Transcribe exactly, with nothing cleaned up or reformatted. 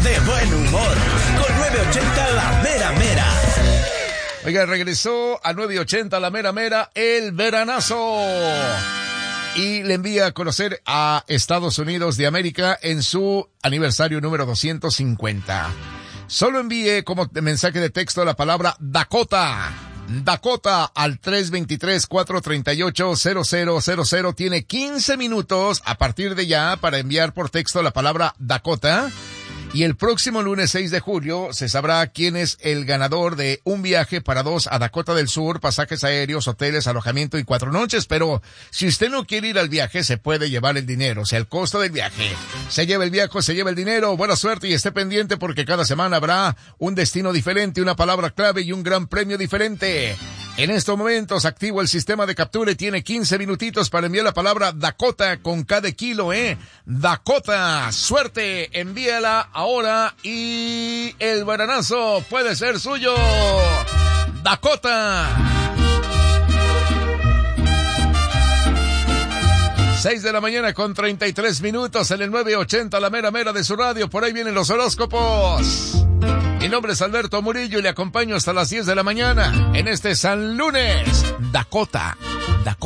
de buen humor, con nueve ochenta La Mera Mera. Oiga, regresó a nueve ochenta La Mera Mera el veranazo. Y le envía a conocer a Estados Unidos de América en su aniversario número doscientos cincuenta. Solo envíe como mensaje de texto la palabra Dakota. Dakota al tres dos tres, cuatro tres ocho, cero cero cero cero. Tiene quince minutos a partir de ya para enviar por texto la palabra Dakota. Y el próximo lunes seis de julio se sabrá quién es el ganador de un viaje para dos a Dakota del Sur, pasajes aéreos, hoteles, alojamiento y cuatro noches. Pero si usted no quiere ir al viaje, se puede llevar el dinero, o sea, el costo del viaje. Se lleva el viaje, se lleva el dinero. Buena suerte y esté pendiente porque cada semana habrá un destino diferente, una palabra clave y un gran premio diferente. En estos momentos activo el sistema de captura y tiene quince minutitos para enviar la palabra Dakota con cada kilo, ¿eh? Dakota, suerte, envíala ahora y el veranazo puede ser suyo. Dakota. seis de la mañana con treinta y tres minutos en el nueve ochenta La Mera Mera de su radio. Por ahí vienen los horóscopos. Mi nombre es Alberto Murillo y le acompaño hasta las diez de la mañana en este San Lunes. Dakota. Dakota.